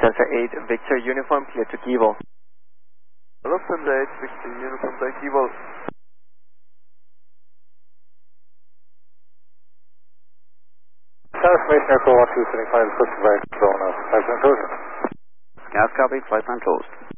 Delta 8 Victor Uniform, clear to Kivo. Lufthansa 8 Victor Uniform, take Kivo. Information Airport 1275, push right, zone, flight plan closed. Gas copy, flight plan closed.